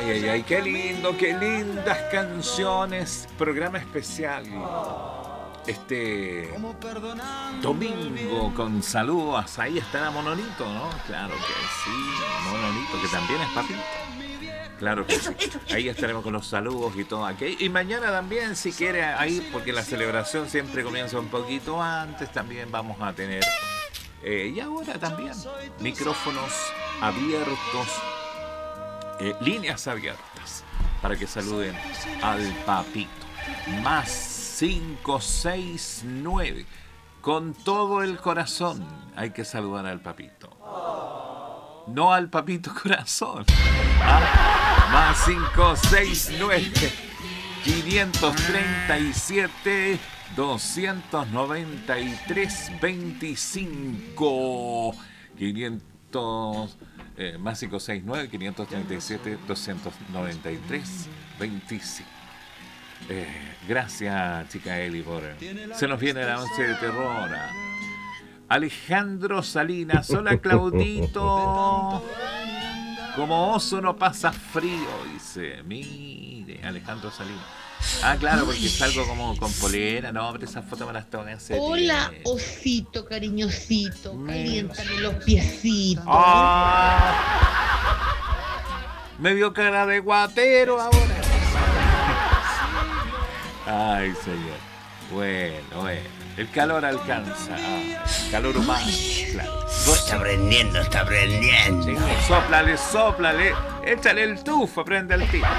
Ay, ay, ay, qué lindo, qué lindas canciones. Programa especial. Este domingo con saludos. Ahí estará Mononito, ¿no? Claro que sí, Mononito, que también es papito. Claro que sí. Ahí estaremos con los saludos y todo aquello. Y mañana también, si quiere, ahí, porque la celebración siempre comienza un poquito antes, también vamos a tener. Y ahora también, micrófonos abiertos, líneas abiertas, para que saluden al papito. Más 569. Con todo el corazón hay que saludar al papito. No al papito corazón. Más 569 537 293 25 500 más 569 537 293 25. Gracias, chica Eli, por. Se nos viene la noche de terror. Alejandro Salinas, hola Claudito. Como oso no pasa frío, dice. Mire, Alejandro Salinas. Ah, claro, porque salgo como con polera. No, pero esas fotos me las tengo que hacer. Hola, osito cariñosito. Caliéntame los piecitos. Me vio cara de guatero ahora. Ay, señor. Bueno. El calor alcanza. Calor humano, claro. Está prendiendo. Sí, sóplale. Échale el tufo, prende el tiro.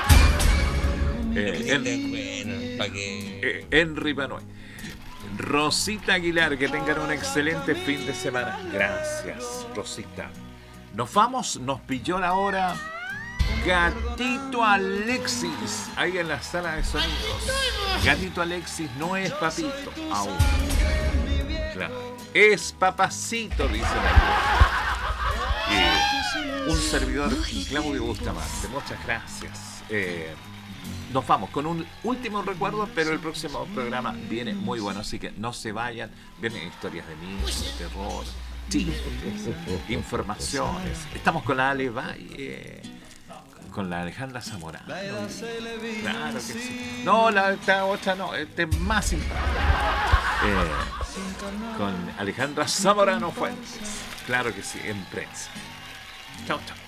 Henry Manuel. Rosita Aguilar, que tengan un excelente fin de semana. Gracias, Rosita. Nos vamos, nos pilló la hora. Gatito Alexis, ahí en la sala de sonidos. Gatito Alexis no es papito aún. Claro. Es papacito, dice la. Un servidor, Claudio Bustamante. Muchas gracias. Nos vamos con un último recuerdo, pero el próximo programa viene muy bueno, así que no se vayan. Vienen historias de miedo, terror, chistes, informaciones. Estamos con la Ale Valle, con la Alejandra Zamorano. Claro que sí. No, esta otra no, este es más simpático. Con Alejandra Zamorano Fuentes. Claro que sí, en prensa. Chao, chao.